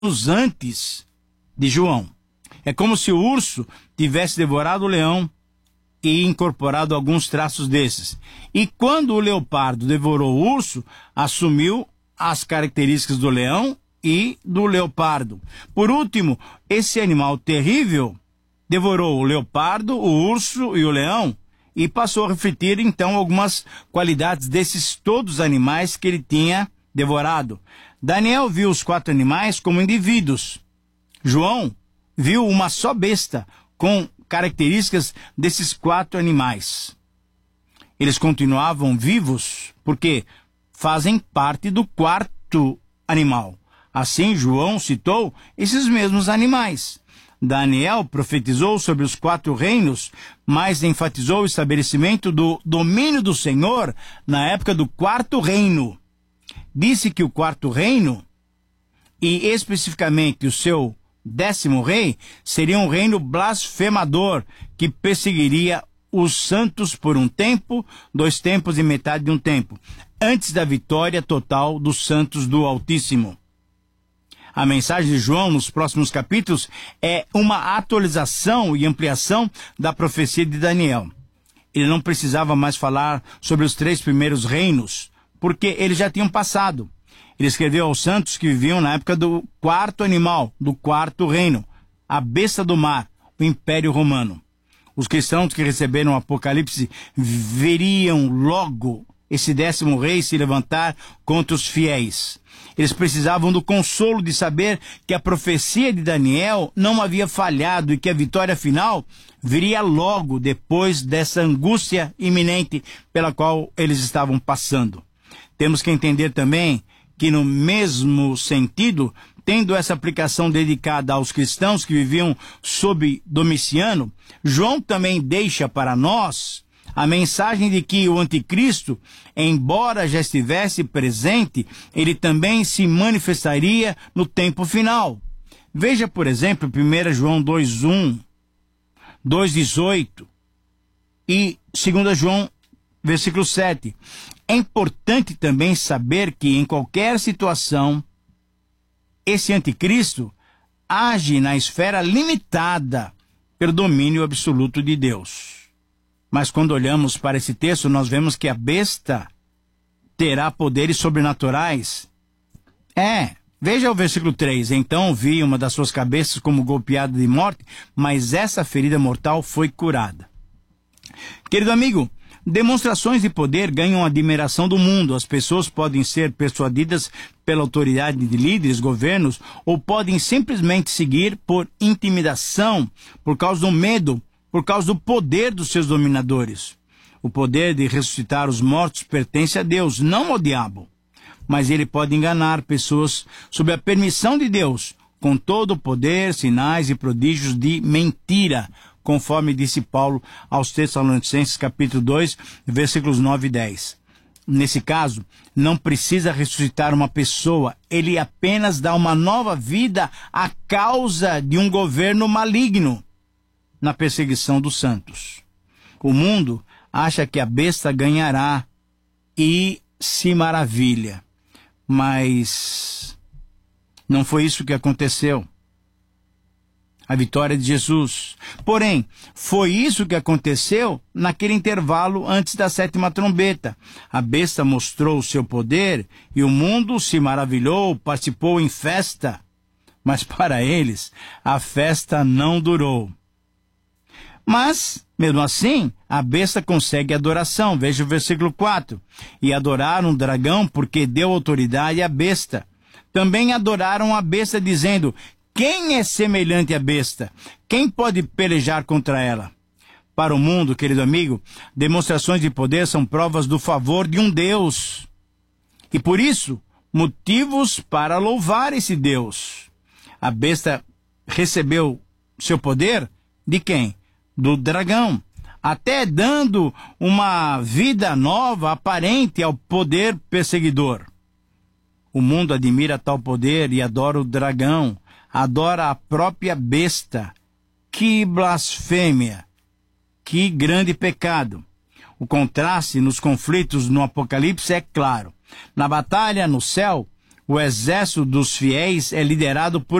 antes de João. É como se o urso tivesse devorado o leão e incorporado alguns traços desses. E quando o leopardo devorou o urso, assumiu as características do leão e do leopardo. Por último, esse animal terrível devorou o leopardo, o urso e o leão e passou a refletir então algumas qualidades desses todos animais que ele tinha devorado. Daniel viu os 4 animais como indivíduos. João viu uma só besta com características desses 4 animais. Eles continuavam vivos porque fazem parte do 4º animal. Assim, João citou esses mesmos animais. Daniel profetizou sobre os 4 reinos, mas enfatizou o estabelecimento do domínio do Senhor na época do 4º reino. Disse que o 4º reino, e especificamente o seu 10º rei, seria um reino blasfemador que perseguiria os santos por um tempo, 2 tempos e metade de um tempo, antes da vitória total dos santos do Altíssimo. A mensagem de João nos próximos capítulos é uma atualização e ampliação da profecia de Daniel. Ele não precisava mais falar sobre os 3 primeiros reinos, porque eles já tinham passado. Ele escreveu aos santos que viviam na época do 4º animal, do 4º reino, a besta do mar, o Império Romano. Os cristãos que receberam o Apocalipse veriam logo esse 10º rei se levantar contra os fiéis. Eles precisavam do consolo de saber que a profecia de Daniel não havia falhado e que a vitória final viria logo depois dessa angústia iminente pela qual eles estavam passando. Temos que entender também que, no mesmo sentido, tendo essa aplicação dedicada aos cristãos que viviam sob Domiciano, João também deixa para nós a mensagem de que o anticristo, embora já estivesse presente, ele também se manifestaria no tempo final. Veja, por exemplo, 1 João 2:1, 2:18 e 2 João, versículo 7. É importante também saber que em qualquer situação, esse anticristo age na esfera limitada pelo domínio absoluto de Deus. Mas quando olhamos para esse texto, nós vemos que a besta terá poderes sobrenaturais. Veja o versículo 3. Então vi uma das suas cabeças como golpeada de morte, mas essa ferida mortal foi curada. Querido amigo, demonstrações de poder ganham a admiração do mundo. As pessoas podem ser persuadidas pela autoridade de líderes, governos, ou podem simplesmente seguir por intimidação, por causa do medo, por causa do poder dos seus dominadores. O poder de ressuscitar os mortos pertence a Deus, não ao diabo. Mas ele pode enganar pessoas sob a permissão de Deus, com todo o poder, sinais e prodígios de mentira, conforme disse Paulo aos Tessalonicenses, capítulo 2, versículos 9 e 10. Nesse caso, não precisa ressuscitar uma pessoa, ele apenas dá uma nova vida à causa de um governo maligno na perseguição dos santos. O mundo acha que a besta ganhará e se maravilha, mas não foi isso que aconteceu. A vitória de Jesus. Porém, foi isso que aconteceu naquele intervalo antes da 7ª trombeta. A besta mostrou o seu poder e o mundo se maravilhou, participou em festa. Mas para eles, a festa não durou. Mas, mesmo assim, a besta consegue adoração. Veja o versículo 4. E adoraram o dragão porque deu autoridade à besta. Também adoraram a besta dizendo: quem é semelhante à besta? Quem pode pelejar contra ela? Para o mundo, querido amigo, demonstrações de poder são provas do favor de um Deus. E por isso, motivos para louvar esse Deus. A besta recebeu seu poder de quem? Do dragão. Até dando uma vida nova, aparente ao poder perseguidor. O mundo admira tal poder e adora o dragão. Adora a própria besta. Que blasfêmia! Que grande pecado! O contraste nos conflitos no Apocalipse é claro. Na batalha no céu, o exército dos fiéis é liderado por